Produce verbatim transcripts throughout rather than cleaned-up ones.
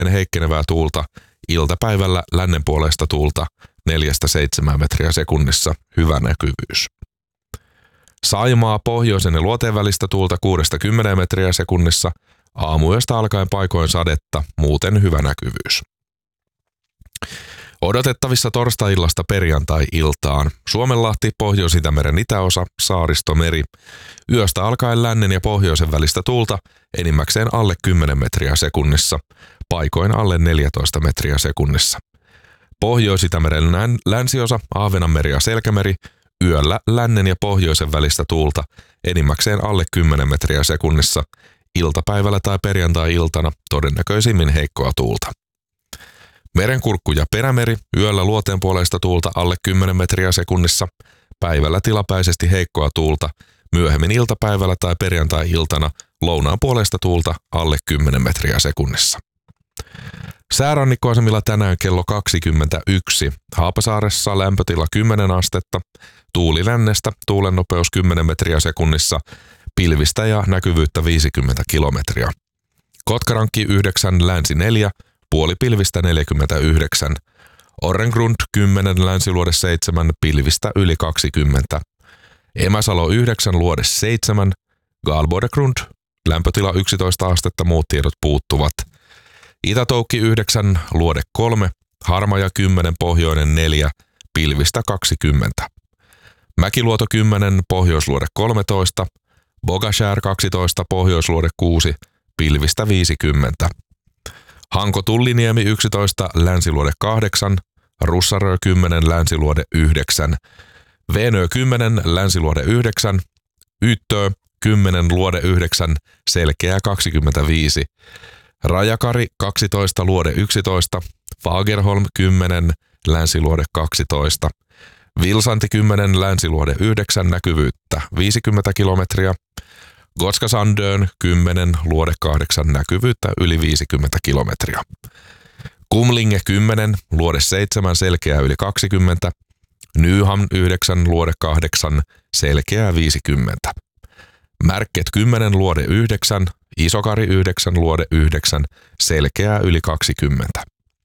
heikkenevää tuulta, iltapäivällä lännenpuoleista tuulta neljästä seitsemään metriä sekunnissa, hyvä näkyvyys. Saimaa pohjoisen ja luoteen välistä tuulta kuudesta kymmeneen metriä sekunnissa, aamuyöstä alkaen paikoin sadetta, muuten hyvä näkyvyys. Odotettavissa torstai-illasta perjantai-iltaan. Suomenlahti, Pohjois-Itämeren itäosa, Saaristomeri. Yöstä alkaen lännen ja pohjoisen välistä tuulta, enimmäkseen alle kymmenen metriä sekunnissa, paikoin alle neljätoista metriä sekunnissa. Pohjois-Itämeren länsiosa, Ahvenanmeri ja Selkämeri. Yöllä lännen ja pohjoisen välistä tuulta, enimmäkseen alle kymmenen metriä sekunnissa, iltapäivällä tai perjantai-iltana todennäköisimmin heikkoa tuulta. Merenkurkku ja Perämeri, yöllä luoteenpuoleista tuulta alle kymmenen metriä sekunnissa, päivällä tilapäisesti heikkoa tuulta, myöhemmin iltapäivällä tai perjantai-iltana lounaan puolesta tuulta alle kymmenen metriä sekunnissa. Säärannikkoasemilla tänään kello kaksikymmentäyksi. Haapasaaressa lämpötila kymmenen astetta, tuuli lännestä, tuulen nopeus kymmenen metriä sekunnissa, pilvistä ja näkyvyyttä viisikymmentä kilometriä. Kotkarankki yhdeksän, länsi neljä, puolipilvistä neljäkymmentäyhdeksän. Orrengrund kymmenen, länsiluode seitsemän, pilvistä yli kaksikymmentä. Emäsalo yhdeksän, luode seitsemän. Galbodegrund, lämpötila yksitoista astetta, muut tiedot puuttuvat. Itätoukki yhdeksän, luode kolme. Harmaja kymmenen, pohjoinen neljä, pilvistä kaksikymmentä. Mäkiluoto kymmenen, pohjoisluode kolmetoista. Bogashär kaksitoista, pohjoisluode kuusi, pilvistä viisikymmentä. Hanko Tulliniemi yksitoista, länsiluode kahdeksan. Russarö kymmenen, länsiluode yhdeksän. Venö kymmenen, länsiluode yhdeksän. Yttö kymmenen, luode yhdeksän, selkeä kaksikymmentäviisi. Rajakari kaksitoista, luode yksitoista. Fagerholm kymmenen, länsiluode kaksitoista. Vilsanti kymmenen, länsiluode yhdeksän, näkyvyyttä viisikymmentä kilometriä. Gotskasandön kymmenen, luode kahdeksan, näkyvyyttä yli viisikymmentä kilometriä. Kumlinge kymmenen, luode seitsemän, selkeää yli kaksikymmentä. Nyhamn yhdeksän, luode kahdeksan, selkeää viisikymmentä. Märket kymmenen, luode yhdeksän. Isokari yhdeksän, luode yhdeksän, selkeää yli kaksikymmentä.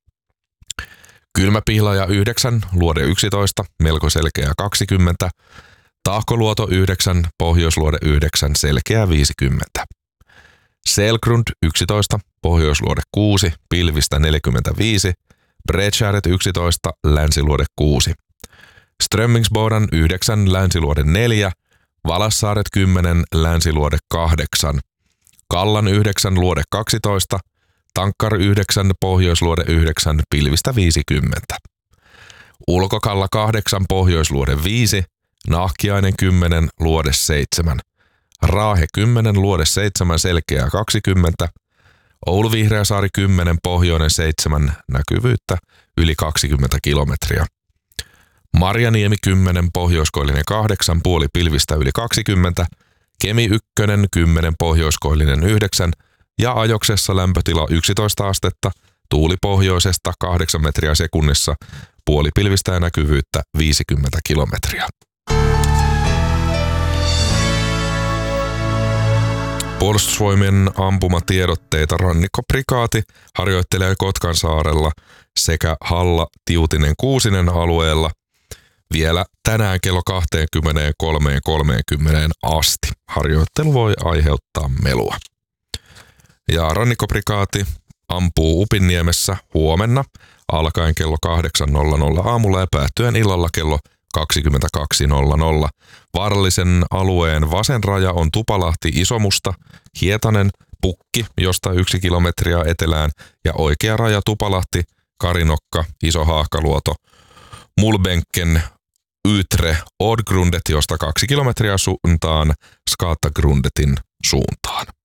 Kylmäpihlaja yhdeksän, luode yksitoista, melko selkeää kaksikymmentä. Tahkoluoto yhdeksän, pohjoisluode yhdeksän, selkeää viisikymmentä. Selgrund yksitoista, pohjoisluode kuusi, pilvistä neljäkymmentäviisi. Bredskäret yksitoista, länsiluode kuusi. Strömmingsbodan yhdeksän, länsiluode neljä. Valassaaret kymmenen, länsiluode kahdeksan. Kallan yhdeksän, luode kaksitoista. Tankkar yhdeksän, pohjoisluode yhdeksän, pilvistä viisikymmentä. Ulkokalla kahdeksan, pohjoisluode viisi. Nahkiainen kymmenen, luode seitsemän. Raahe kymmenen, luode seitsemän, selkeää kaksikymmentä. Oulu Vihreäsaari kymmenen, pohjoinen seitsemän, näkyvyyttä yli kaksikymmentä kilometriä. Marjaniemi kymmenen, pohjoiskoillinen kahdeksan, puoli pilvistä yli kaksikymmentä. Kemi ykkönen kymmenen, pohjoiskoillinen yhdeksän ja Ajoksessa lämpötila yksitoista astetta, tuuli pohjoisesta kahdeksan metriä sekunnissa, puoli pilvistä ja näkyvyyttä viisikymmentä kilometriä. Puolustusvoimien ampumatiedotteita Rannikkoprikaati harjoittelee Kotkansaarella sekä Halla Tiutinen Kuusinen alueella vielä tänään kello kaksikymmentäkolme kolmekymmentä asti. Harjoittelu voi aiheuttaa melua. Ja Rannikkoprikaati ampuu Upinniemessä huomenna alkaen kello kahdeksan nolla nolla aamulla ja päättyen illalla kello kaksikymmentäkaksi nolla nolla. Vaarallisen alueen vasen raja on Tupalahti, Isomusta, Hietanen, Pukki, josta yksi kilometriä etelään, ja oikea raja Tupalahti, Karinokka, Iso Haahkaluoto, Mulbenken, Ytre, Odgrundet, josta kaksi kilometriä suuntaan Skatagrundetin suuntaan.